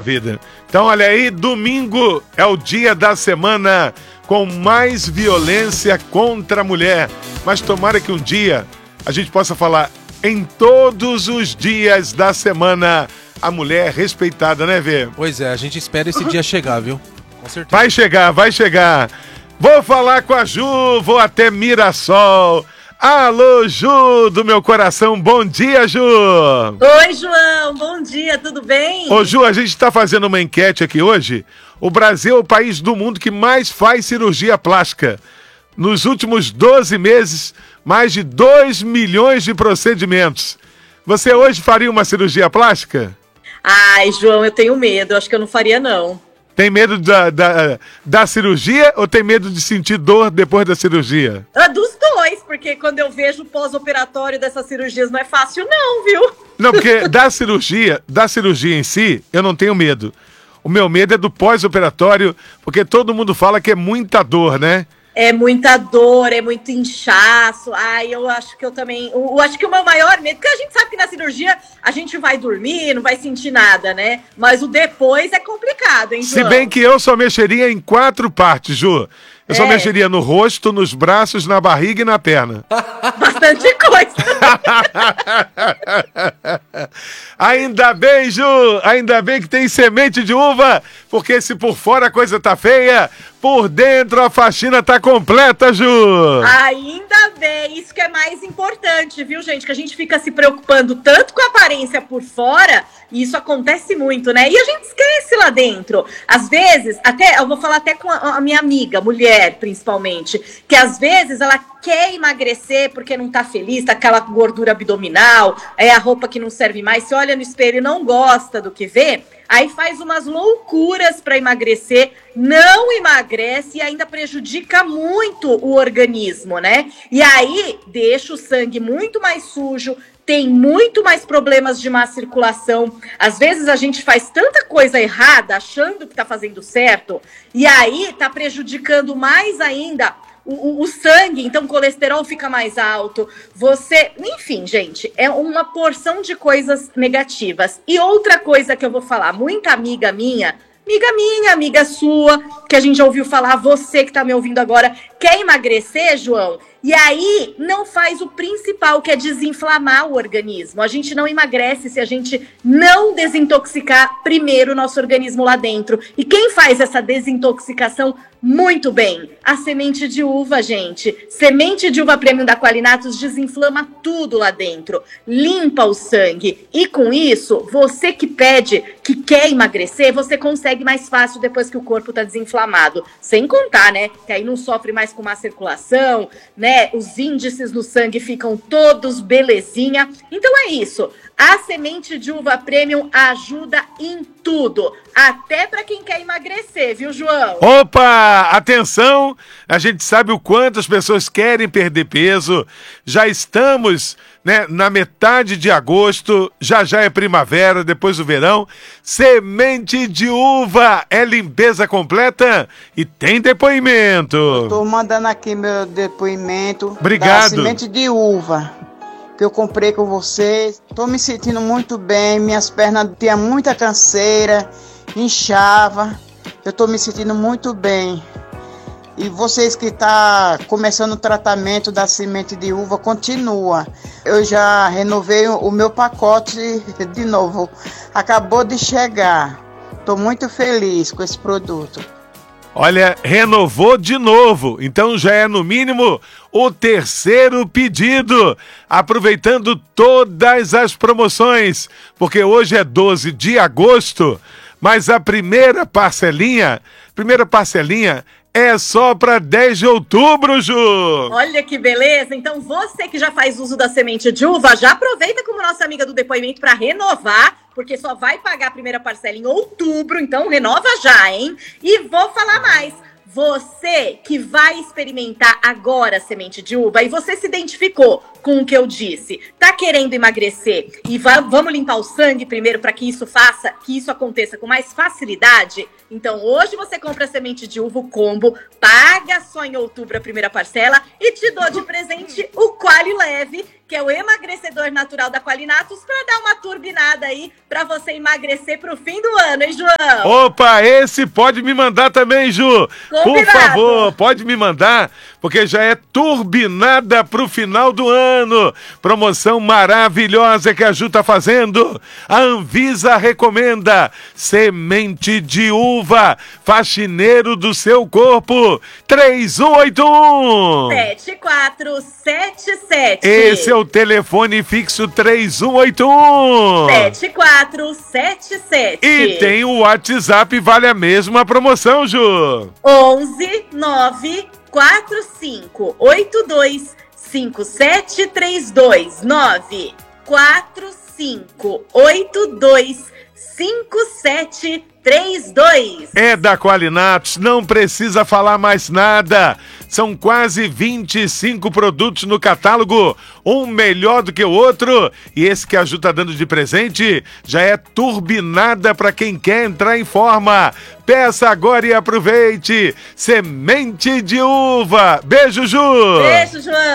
vida. Então, olha aí, domingo é o dia da semana com mais violência contra a mulher. Mas tomara que um dia a gente possa falar em todos os dias da semana a mulher respeitada, né, Vê? Pois é, a gente espera esse dia chegar, viu? Com certeza. Vai chegar, vai chegar. Vou falar com a Ju, vou até Mirassol. Alô, Ju, do meu coração, bom dia, Ju! Oi, João, bom dia, tudo bem? Ô, Ju, a gente está fazendo uma enquete aqui hoje. O Brasil é o país do mundo que mais faz cirurgia plástica. Nos últimos 12 meses, mais de 2 milhões de procedimentos. Você hoje faria uma cirurgia plástica? Ai, João, eu tenho medo, acho que eu não faria, não. Tem medo da cirurgia ou tem medo de sentir dor depois da cirurgia? Dos dois, porque quando eu vejo o pós-operatório dessas cirurgias não é fácil não, viu? Não, porque da cirurgia em si, eu não tenho medo. O meu medo é do pós-operatório, porque todo mundo fala que é muita dor, né? É muita dor, é muito inchaço. Ai, eu acho que eu também... Eu acho que o meu maior medo... Porque a gente sabe que na cirurgia a gente vai dormir, não vai sentir nada, né? Mas o depois é complicado, hein, João? Se bem que eu só mexeria em 4 partes, Ju. Eu só mexeria no rosto, nos braços, na barriga e na perna. Bastante coisa. Ainda bem, Ju! Ainda bem que tem semente de uva, porque se por fora a coisa tá feia, por dentro a faxina tá completa, Ju! Ainda bem, isso que é mais importante, viu, gente? Que a gente fica se preocupando tanto com a aparência por fora, e isso acontece muito, né? E a gente esquece lá dentro. Às vezes, até eu vou falar até com a minha amiga, mulher principalmente, que às vezes ela quer emagrecer porque não tá feliz, tá aquela gordura abdominal, é a roupa que não serve mais, se olha no espelho e não gosta do que vê, aí faz umas loucuras para emagrecer, não emagrece e ainda prejudica muito o organismo, né? E aí deixa o sangue muito mais sujo, tem muito mais problemas de má circulação. Às vezes a gente faz tanta coisa errada, achando que tá fazendo certo, e aí tá prejudicando mais ainda o sangue, então o colesterol fica mais alto. Enfim, gente, é uma porção de coisas negativas. E outra coisa que eu vou falar, muita amiga minha, amiga sua, que a gente já ouviu falar, você que tá me ouvindo agora, quer emagrecer, João? E aí não faz o principal, que é desinflamar o organismo. A gente não emagrece se a gente não desintoxicar primeiro o nosso organismo lá dentro. E quem faz essa desintoxicação muito bem? A semente de uva, gente. Semente de uva Premium da Qualinatus desinflama tudo lá dentro. Limpa o sangue. E com isso, você que pede, que quer emagrecer, você consegue mais fácil depois que o corpo tá desinflamado. Sem contar, né? Que aí não sofre mais com má circulação, né? Os índices no sangue ficam todos belezinha. Então é isso. A semente de uva Premium ajuda em tudo. Até para quem quer emagrecer, viu, João? Opa! Atenção! A gente sabe o quanto as pessoas querem perder peso. Já estamos, né, na metade de agosto. Já é primavera, depois do verão. Semente de uva é limpeza completa e tem depoimento. Estou mandando aqui meu depoimento. Obrigado. Da semente de uva que eu comprei com vocês. Tô me sentindo muito bem, minhas pernas tinham muita canseira, inchava. Eu tô me sentindo muito bem. E vocês que tá começando o tratamento da semente de uva, continua. Eu já renovei o meu pacote de novo. Acabou de chegar. Tô muito feliz com esse produto. Olha, renovou de novo, então já é no mínimo o 3º pedido, aproveitando todas as promoções, porque hoje é 12 de agosto, mas a primeira parcelinha é só para 10 de outubro, Ju! Olha que beleza! Então você que já faz uso da semente de uva, já aproveita como nossa amiga do depoimento para renovar, porque só vai pagar a primeira parcela em outubro, então renova já, hein? E vou falar mais. Você que vai experimentar agora a semente de uva e você se identificou com o que eu disse, tá querendo emagrecer e vamos limpar o sangue primeiro para que isso aconteça com mais facilidade? Então hoje você compra a semente de uva, o combo, paga só em outubro a primeira parcela e te dou de presente o Quali Leve, que é o emagrecedor natural da Qualinatus, para dar uma turbinada aí, para você emagrecer pro fim do ano, hein, João? Opa, esse pode me mandar também, Ju. Combinado. Por favor, pode me mandar, porque já é turbinada pro final do ano. Promoção maravilhosa que a Ju tá fazendo. A Anvisa recomenda semente de uva, faxineiro do seu corpo. 3181 7477. Esse é o telefone fixo 3181 7477. E tem o WhatsApp, vale a mesma promoção, Ju. 11 9 45 82 5732 9 45 82 5732. É da Qualinatus, não precisa falar mais nada. São quase 25 produtos no catálogo, um melhor do que o outro. E esse que a Ju tá dando de presente já é turbinada para quem quer entrar em forma. Peça agora e aproveite. Semente de uva. Beijo, Ju. Beijo, João.